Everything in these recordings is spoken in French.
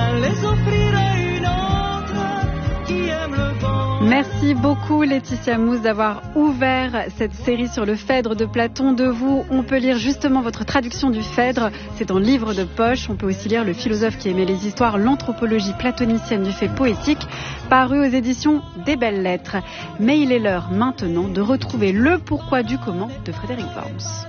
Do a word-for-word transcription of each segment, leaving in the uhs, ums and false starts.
les offrirai une autre qui aime le vent. Merci beaucoup Laetitia Mousse d'avoir ouvert cette série sur le Phèdre de Platon. De vous, on peut lire justement votre traduction du Phèdre. C'est en livre de poche. On peut aussi lire Le philosophe qui aimait les histoires, l'anthropologie platonicienne du fait poétique, paru aux éditions des Belles Lettres. Mais il est l'heure maintenant de retrouver le pourquoi du comment de Frédéric Worms.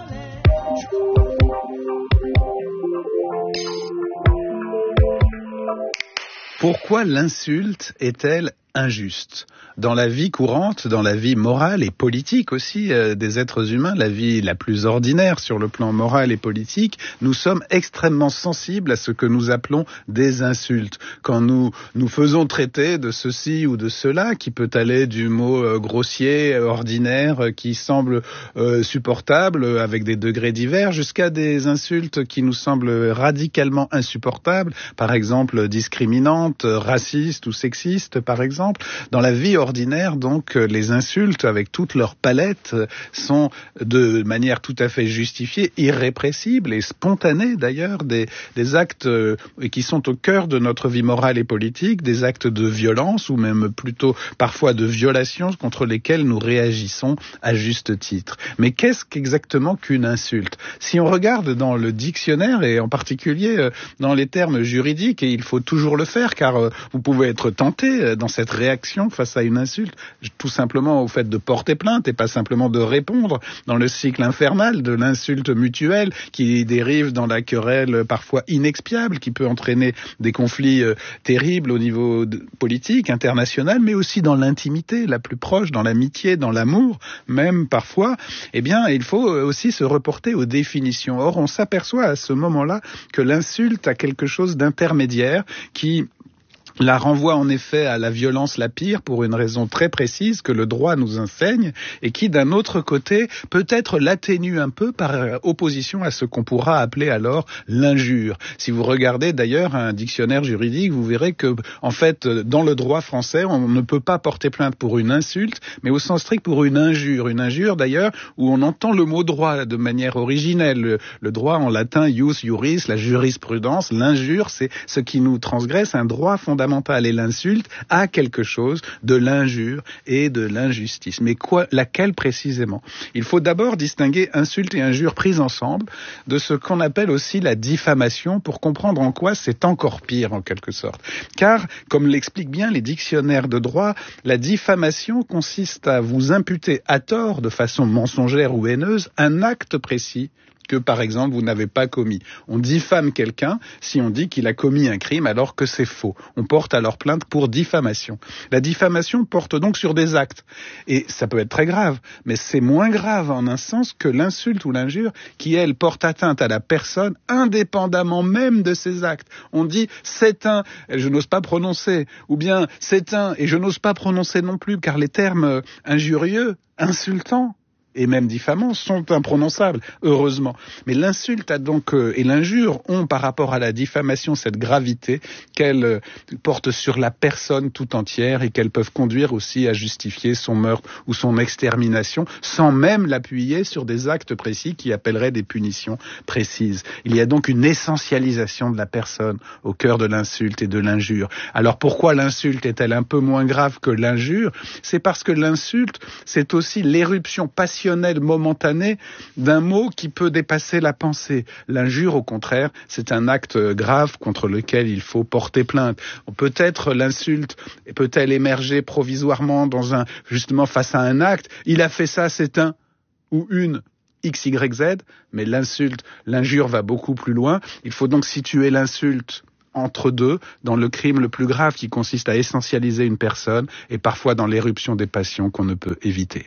Pourquoi l'insulte est-elle injuste? Dans la vie courante, dans la vie morale et politique aussi euh, des êtres humains, la vie la plus ordinaire sur le plan moral et politique, nous sommes extrêmement sensibles à ce que nous appelons des insultes. Quand nous nous faisons traiter de ceci ou de cela, qui peut aller du mot euh, grossier, ordinaire, euh, qui semble euh, supportable euh, avec des degrés divers, jusqu'à des insultes qui nous semblent radicalement insupportables, par exemple discriminantes, racistes ou sexistes, par exemple. Dans la vie ordinaire, donc, les insultes, avec toute leur palette, sont de manière tout à fait justifiée, irrépressible et spontanée d'ailleurs, des, des actes qui sont au cœur de notre vie morale et politique, des actes de violence ou même plutôt parfois de violation contre lesquels nous réagissons à juste titre. Mais qu'est-ce qu'exactement qu'une insulte? Si on regarde dans le dictionnaire et en particulier dans les termes juridiques, et il faut toujours le faire car vous pouvez être tenté dans cette réaction face à une insulte, tout simplement au fait de porter plainte et pas simplement de répondre dans le cycle infernal de l'insulte mutuelle qui dérive dans la querelle parfois inexpiable, qui peut entraîner des conflits euh, terribles au niveau de, politique, international, mais aussi dans l'intimité la plus proche, dans l'amitié, dans l'amour, même parfois. Eh bien, il faut aussi se reporter aux définitions. Or, on s'aperçoit à ce moment-là que l'insulte a quelque chose d'intermédiaire qui la renvoie en effet à la violence la pire pour une raison très précise que le droit nous enseigne et qui d'un autre côté peut-être l'atténue un peu par opposition à ce qu'on pourra appeler alors l'injure. Si vous regardez d'ailleurs un dictionnaire juridique, vous verrez que en fait dans le droit français on ne peut pas porter plainte pour une insulte mais au sens strict pour une injure. Une injure d'ailleurs où on entend le mot droit de manière originelle. Le, le droit en latin ius juris, la jurisprudence, l'injure c'est ce qui nous transgresse un droit fondamental. Et l'insulte a quelque chose de l'injure et de l'injustice. Mais quoi, laquelle précisément? Il faut d'abord distinguer insulte et injure prises ensemble de ce qu'on appelle aussi la diffamation pour comprendre en quoi c'est encore pire en quelque sorte. Car, comme l'expliquent bien les dictionnaires de droit, la diffamation consiste à vous imputer à tort, de façon mensongère ou haineuse, un acte précis que, par exemple, vous n'avez pas commis. On diffame quelqu'un si on dit qu'il a commis un crime alors que c'est faux. On porte alors plainte pour diffamation. La diffamation porte donc sur des actes. Et ça peut être très grave, mais c'est moins grave en un sens que l'insulte ou l'injure qui, elle, porte atteinte à la personne indépendamment même de ses actes. On dit « c'est un », je n'ose pas prononcer, ou bien « c'est un », et je n'ose pas prononcer non plus, car les termes injurieux, insultants, et même diffamants sont imprononçables, heureusement. Mais l'insulte a donc euh, et l'injure ont par rapport à la diffamation cette gravité qu'elle euh, porte sur la personne tout entière et qu'elles peuvent conduire aussi à justifier son meurtre ou son extermination sans même l'appuyer sur des actes précis qui appelleraient des punitions précises. Il y a donc une essentialisation de la personne au cœur de l'insulte et de l'injure. Alors pourquoi l'insulte est-elle un peu moins grave que l'injure? C'est parce que l'insulte, c'est aussi l'éruption passionnelle momentanée d'un mot qui peut dépasser la pensée. L'injure, au contraire, c'est un acte grave contre lequel il faut porter plainte. Peut-être l'insulte peut-elle émerger provisoirement dans un, justement face à un acte. Il a fait ça, c'est un ou une X Y Z, mais l'insulte, l'injure va beaucoup plus loin. Il faut donc situer l'insulte entre deux, dans le crime le plus grave qui consiste à essentialiser une personne et parfois dans l'éruption des passions qu'on ne peut éviter.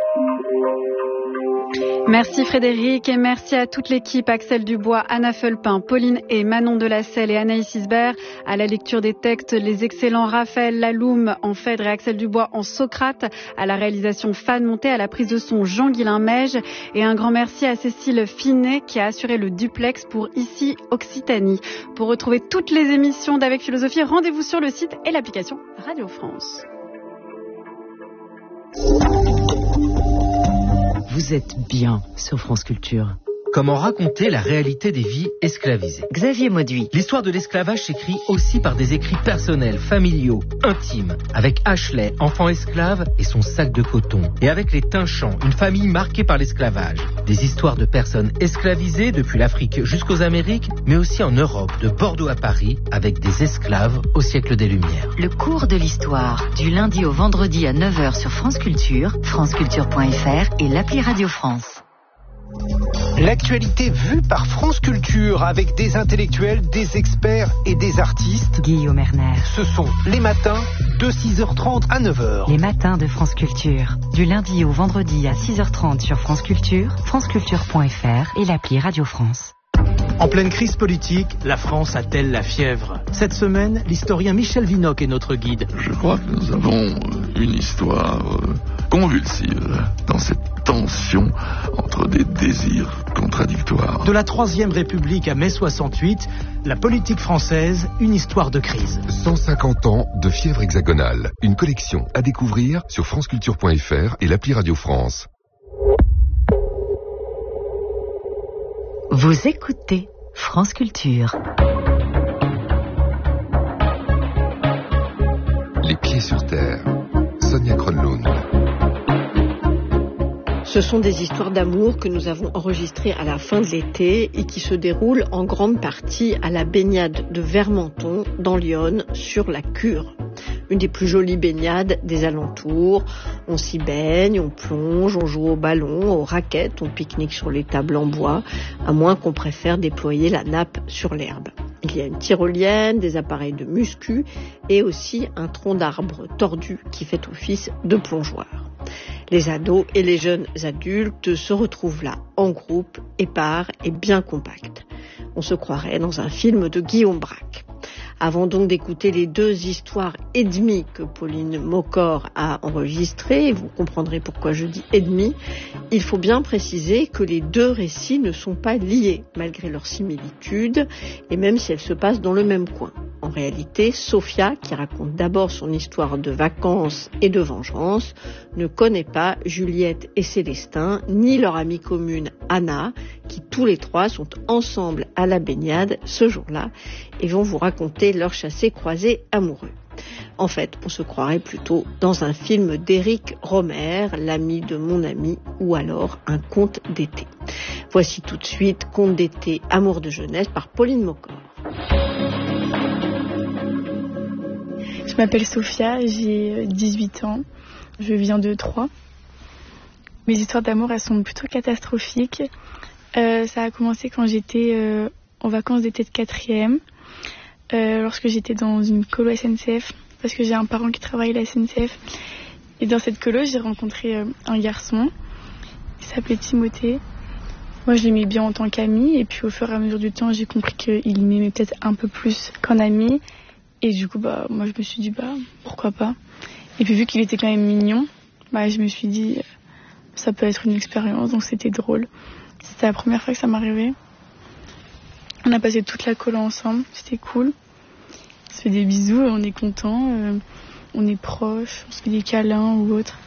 Merci Frédéric et merci à toute l'équipe, Axel Dubois, Anna Felpin, Pauline et Manon Delacelle et Anaïs Isbert. À la lecture des textes, les excellents Raphaël Laloum en Phèdre et Axel Dubois en Socrate. À la réalisation Fan Monté, à la prise de son Jean-Guilain Meige. Et un grand merci à Cécile Finet qui a assuré le duplex pour Ici Occitanie. Pour retrouver toutes les émissions d'Avec Philosophie, rendez-vous sur le site et l'application Radio France. Vous êtes bien sur France Culture. Comment raconter la réalité des vies esclavisées. Xavier Mauduit. L'histoire de l'esclavage s'écrit aussi par des écrits personnels, familiaux, intimes, avec Ashley, enfant esclave, et son sac de coton. Et avec les Tinchans, une famille marquée par l'esclavage. Des histoires de personnes esclavisées depuis l'Afrique jusqu'aux Amériques, mais aussi en Europe, de Bordeaux à Paris, avec des esclaves au siècle des Lumières. Le cours de l'histoire, du lundi au vendredi à neuf heures sur France Culture, franceculture point f r et l'appli Radio France. L'actualité vue par France Culture avec des intellectuels, des experts et des artistes. Guillaume Erner. Ce sont les matins de six heures trente à neuf heures. Les matins de France Culture. Du lundi au vendredi à six heures trente sur France Culture, franceculture point f r et l'appli Radio France. En pleine crise politique, la France a-t-elle la fièvre? Cette semaine, l'historien Michel Vinocq est notre guide. Je crois que nous avons une histoire convulsive dans cette tension entre des désirs contradictoires. De la Troisième République à mai soixante-huit, la politique française, une histoire de crise. cent cinquante ans de fièvre hexagonale. Une collection à découvrir sur franceculture point f r et l'appli Radio France. Vous écoutez France Culture. Les pieds sur terre. Sonia Kronlund. Ce sont des histoires d'amour que nous avons enregistrées à la fin de l'été et qui se déroulent en grande partie à la baignade de Vermenton, dans l'Yonne, sur la Cure. Une des plus jolies baignades des alentours. On s'y baigne, on plonge, on joue au ballon, aux raquettes, on pique-nique sur les tables en bois, à moins qu'on préfère déployer la nappe sur l'herbe. Il y a une tyrolienne, des appareils de muscu et aussi un tronc d'arbre tordu qui fait office de plongeoir. Les ados et les jeunes adultes se retrouvent là, en groupe, épars et bien compacts. On se croirait dans un film de Guillaume Braque. Avant donc d'écouter les deux histoires et demie que Pauline Maucor a enregistrées, vous comprendrez pourquoi je dis et demi, il faut bien préciser que les deux récits ne sont pas liés, malgré leur similitude, et même si elles se passent dans le même coin. En réalité, Sophia, qui raconte d'abord son histoire de vacances et de vengeance, ne connaît pas Juliette et Célestin, ni leur amie commune Anna, qui tous les trois sont ensemble à la baignade ce jour-là et vont vous raconter leur chassé-croisé amoureux. En fait, on se croirait plutôt dans un film d'Éric Rohmer, L'ami de mon ami, ou alors un conte d'été. Voici tout de suite Conte d'été, amour de jeunesse par Pauline Maucor. Je m'appelle Sophia, j'ai dix-huit ans, je viens de Troyes. Mes histoires d'amour, elles sont plutôt catastrophiques. Euh, ça a commencé quand j'étais euh, en vacances d'été de quatrième, euh, lorsque j'étais dans une colo S N C F, parce que j'ai un parent qui travaille à la S N C F. Et dans cette colo, j'ai rencontré euh, un garçon, il s'appelait Timothée. Moi, je l'aimais bien en tant qu'ami, et puis au fur et à mesure du temps, j'ai compris qu'il m'aimait peut-être un peu plus qu'un ami. Et du coup, bah, moi, je me suis dit, bah, pourquoi pas. Et puis vu qu'il était quand même mignon, bah, je me suis dit, ça peut être une expérience, donc c'était drôle. C'était la première fois que ça m'arrivait. On a passé toute la colo ensemble, c'était cool. On se fait des bisous, on est content, euh, on est proches, on se fait des câlins ou autre.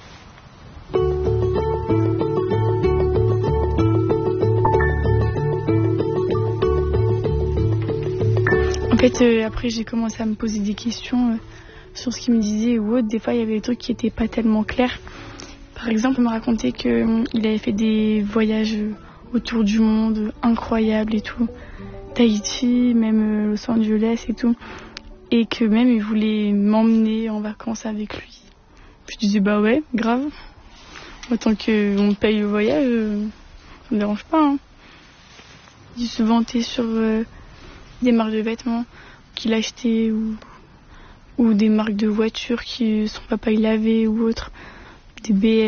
En fait, euh, après, j'ai commencé à me poser des questions euh, sur ce qu'il me disait ou autre. Des fois, il y avait des trucs qui n'étaient pas tellement clairs. Par exemple, il me racontait qu'il euh, avait fait des voyages euh, autour du monde, incroyables et tout. Tahiti, même euh, Los Angeles et tout. Et que même, il voulait m'emmener en vacances avec lui. Puis je disais, bah ouais, grave. Autant qu'on paye le voyage, euh, ça me dérange pas. Hein. Il se vantait sur... Euh, des marques de vêtements qu'il achetait ou, ou des marques de voitures que son papa il avait ou autre, des B